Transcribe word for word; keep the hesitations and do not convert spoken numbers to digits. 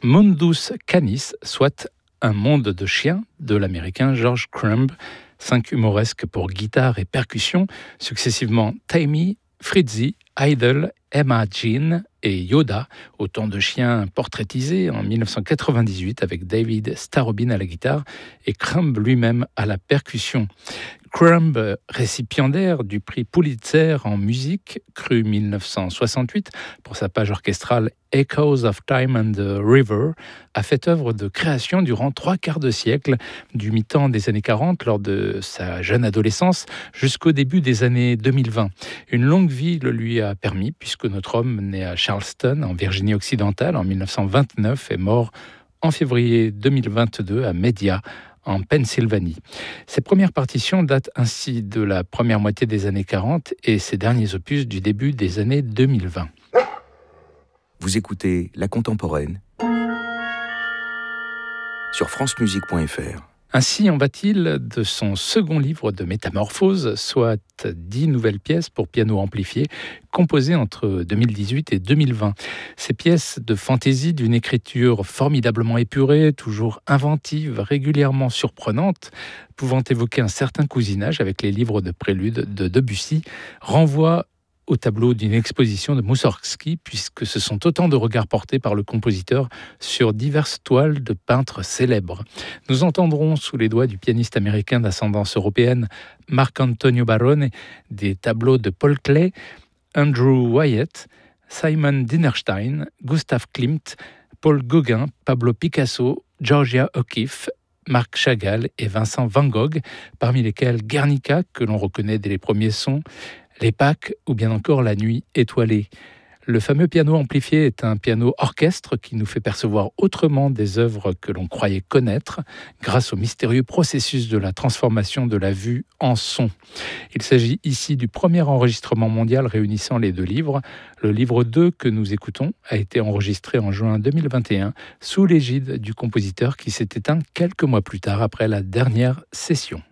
Mundus Canis, soit un monde de chiens de l'américain George Crumb, cinq humoresques pour guitare et percussion, successivement Tammy, Fritzy, Idle, Emma Jean et Yoda, autant de chiens portraitisés en dix-neuf cent quatre-vingt-dix-huit avec David Starobin à la guitare et Crumb lui-même à la percussion. Crumb, récipiendaire du prix Pulitzer en musique, cru dix-neuf cent soixante-huit, pour sa page orchestrale Echoes of Time and the River, a fait œuvre de création durant trois quarts de siècle, du mi-temps des années quarante, lors de sa jeune adolescence, jusqu'au début des années deux mille vingt. Une longue vie le lui a permis, puisque notre homme, né à Charleston, en Virginie occidentale, en dix-neuf cent vingt-neuf, est mort en février deux mille vingt-deux à Media, en Pennsylvanie. Ses premières partitions datent ainsi de la première moitié des années quarante et ses derniers opus du début des années deux mille vingt. Vous écoutez La Contemporaine sur francemusique point f r. Ainsi en va-t-il de son second livre de métamorphose, soit dix nouvelles pièces pour piano amplifié, composées entre deux mille dix-huit et deux mille vingt. Ces pièces de fantaisie d'une écriture formidablement épurée, toujours inventive, régulièrement surprenante, pouvant évoquer un certain cousinage avec les livres de prélude de Debussy, renvoient au tableau d'une exposition de Moussorgsky, puisque ce sont autant de regards portés par le compositeur sur diverses toiles de peintres célèbres. Nous entendrons sous les doigts du pianiste américain d'ascendance européenne Marc-Antonio Barone des tableaux de Paul Klee, Andrew Wyatt, Simon Dinerstein, Gustav Klimt, Paul Gauguin, Pablo Picasso, Georgia O'Keeffe, Marc Chagall et Vincent Van Gogh, parmi lesquels Guernica, que l'on reconnaît dès les premiers sons, les Pâques ou bien encore La Nuit étoilée. Le fameux piano amplifié est un piano orchestre qui nous fait percevoir autrement des œuvres que l'on croyait connaître grâce au mystérieux processus de la transformation de la vue en son. Il s'agit ici du premier enregistrement mondial réunissant les deux livres. Le livre deux que nous écoutons a été enregistré en juin deux mille vingt et un sous l'égide du compositeur qui s'est éteint quelques mois plus tard après la dernière session.